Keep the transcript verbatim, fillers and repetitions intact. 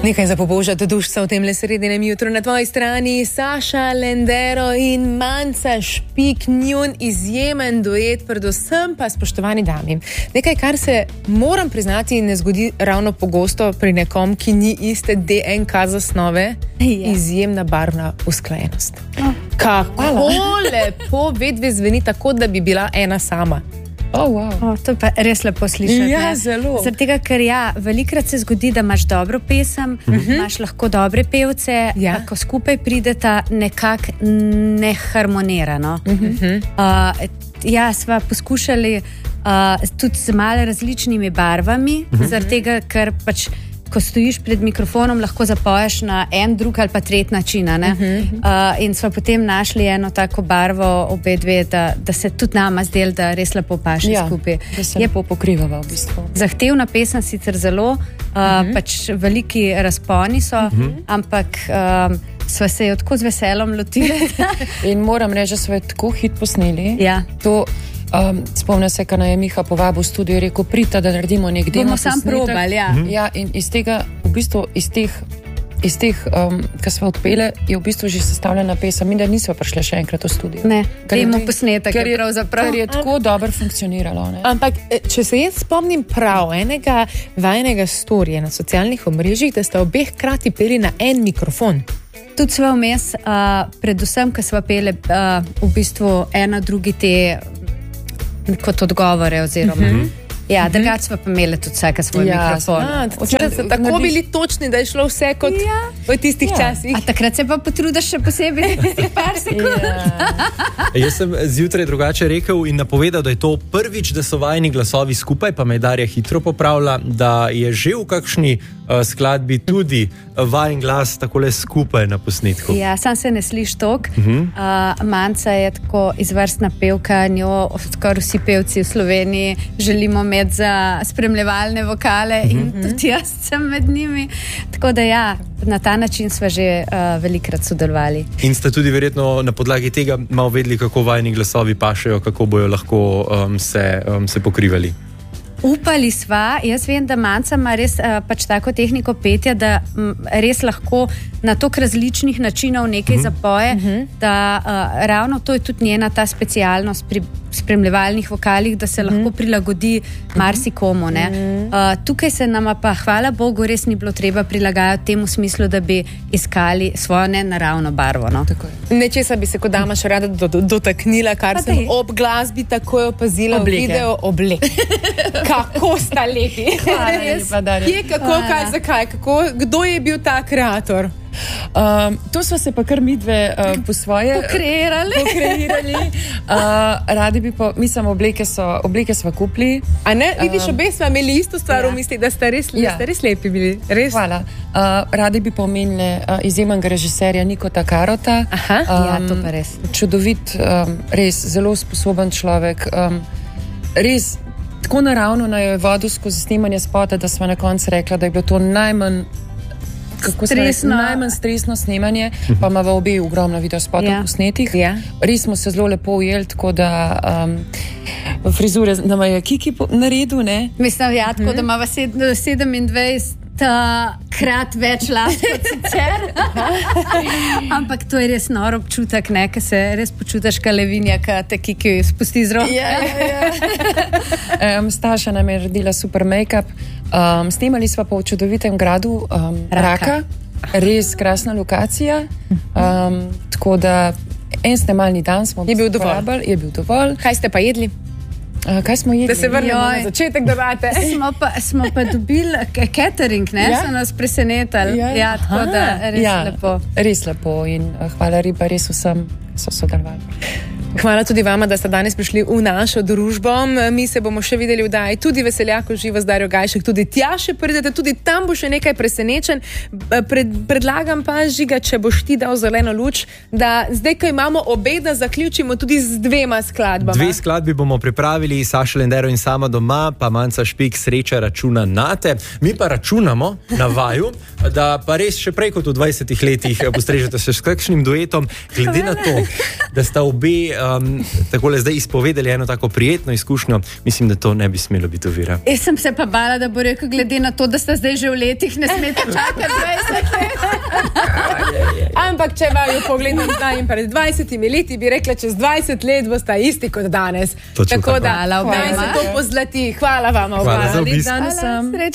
Nekaj za pobožati dušca v temle sredinem jutru. Na tvoji strani Saša Lendero in Manca Špik, njun izjemen duet, predvsem pa spoštovani dami. Nekaj, kar se, moram priznati, ne zgodi ravno pogosto pri nekom, ki ni iste D N K zasnove, ja. Izjemna barvna usklajenost. Oh. Kako lepo vedve zveni tako, da bi bila ena sama. Oh, wow. oh, to pa res lepo slišati. Ja, zelo. Zaradi tega, ker ja, velikrat se zgodi, da imaš dobro pesem, uh-huh. imaš lahko dobre pevce, ja. Ko skupaj prideta, nekako ne harmonira. No? Uh-huh. Uh, ja, sva poskušali uh, tudi z malo različnimi barvami, uh-huh. zaradi tega, ker pač ko stojiš pred mikrofonom, lahko zapoješ na en, drug ali pa tret način. Uh-huh. Uh, in smo potem našli eno tako barvo, obe dve, da, da se tudi nama zdel, da res lepo paše ja, skupaj. Da se lepo pokrivava v bistvu. Zahtevna pesem sicer zelo, uh, uh-huh. pač veliki razponi so, uh-huh. ampak um, sva se jo tako z veselom lotili. In moram reči, da sva jo tako hit posneli. Ja. To Um, spomnim se, ko nas je Miha povabil v studio, je rekel, prita, da naredimo nek demo. Bomo sam probali, ja. Mm-hmm. Ja, in iz tega, v bistvu, iz teh, iz teh um, kar smo odpele, je v bistvu že sestavljena pesem. Mi da nismo prišli še enkrat v studio. Ne, demo posnetek, ker je, pravzaprav. Ker je tako dobro funkcioniralo. Ne? Ampak, če se jaz spomnim prav enega vajnega storija na socialnih omrežjih, da ste obeh krati peli na en mikrofon. Tudi sva vmes, uh, predvsem, ko sva pele uh, v bistvu ena drugi te kot odgovore oziroma. Mm-hmm. Ja, mm-hmm. drugače smo pa imeli tudi vse, kar smo ja, mikrofon. Ste tako nadiš... bili točni, da je šlo vse kot ja. v tistih ja. časih. A takrat se pa potrudiš še posebej tistih par sekund. Ja. Jaz sem zjutraj drugače rekel in napovedal, da je to prvič, da so vajni glasovi skupaj, pa me je Darja hitro popravila, da je že v kakšni uh, skladbi tudi vajin glas takole skupaj na posnetku. Ja, sam se ne sliš tok. Uh-huh. Uh, Manca je tako izvrstna pevka, njo skoraj vsi pevci v Sloveniji želimo imeti za spremljevalne vokale uh-huh. in tudi jaz sem med njimi. Tako da ja, na ta način sva že uh, velikrat sodelovali. In ste tudi verjetno na podlagi tega malo vedeli, kako vajni glasovi pašejo, kako bojo lahko um, se, um, se pokrivali. Upali sva, jaz vem, da Manca ima res uh, pač tako tehniko petja, da m, res lahko na toliko različnih načinov nekaj uh-huh. zapoje, uh-huh. da uh, ravno to je tudi njena ta specialnost pri spremljevalnih vokalih, da se uh-huh. lahko prilagodi marsikomu. Ne? Uh-huh. Uh, tukaj se nama pa, hvala Bogu, res ni bilo treba prilagajati temu smislu, da bi iskali svojo nenaravno barvo. No? Nečesa bi se kot dama še rada do, do, dotaknila, kar pa sem ob glasbi takoj opazila v video oblek. Kako sta lepi. Kje, kako, kaj, zakaj, kako, kdo je bil ta kreator? Um, to smo se pa kar midve uh, po svoje pokreirali. pokreirali. Uh, radi bi pa, mislim, obleke so, obleke smo kupili. A ne, vidiš, um, obe smo imeli isto stvar v ja. misli, da sta res, ja. sta res lepi bili. Res? Hvala. Uh, radi bi pa omenili uh, izjemnega režiserja Nikota Karota. Aha, um, ja, to pa res. Čudovit, um, res zelo sposoben človek. Um, res tako naravno naj je vodil skozi snemanje spota, da smo na koncu rekla, da je bilo to najmanj kako stresno. najmanj stresno snemanje, pa ima v obe ogromno videospotov ja. posnetih. Ja. Res smo se zelo lepo ujeli, tako da um, frizure nama je Kiki naredil, ne? Mislim, ja, tako hmm. da ima sedemindvajset krat več las kot sicer. Ampak to je res nor občutek, ne, ka se res počutiš ka levinja, ka te Kiki spusti z roke. Ja, ja, ja. um, Staša nam je naredila super make-up. Um, snemali smo pa v čudovitem gradu um, Raka. Raka. Res krasna lokacija. Um, tako da en snemalni dan smo je bil dovolj. Je bil dovolj. Kaj ste pa jedli? Uh, kaj smo jedli? Da se vrnemo Joj. na začetek debate. Smo pa, smo pa dobili catering, ne? Ja? So nas presenetali. Ja, ja tako da res ja, lepo. Res lepo in uh, hvala riba res vsem, so sodelovali. Hvala tudi vama, da ste danes prišli v našo družbo. Mi se bomo še videli v daji, tudi Veseljako živo z Darjo Gajšek, tudi tja še pridete, tudi tam bo še nekaj presenečen. Pred, predlagam pa, Žiga, če boš ti dal zeleno luč, da zdaj, ko imamo obe, da zaključimo tudi z dvema skladbama. Dve skladbi bomo pripravili, Saša Lendero in Sama doma, pa Manca Špik, Sreča računa nate. Mi pa računamo na vaju, da pa res še prej kot v dvajsetih letih postrežete še s kakšnim duetom, glede na to, da sta obe um, takole zdaj izpovedali eno tako prijetno izkušnjo, mislim, da to ne bi smelo biti ovira. Jaz sem se pa bala, da bo rekel, glede na to, da sta zdaj že v letih, ne smete čakati dvajset let. Ampak, če vaju pogledam zdaj in pred dvajsetimi leti, bi rekla, čez dvajset let bosta isti kot danes. Točno tako tako. da, Hvala, naj se to pozlati. Hvala vam. Hvala za obisk. Hvala.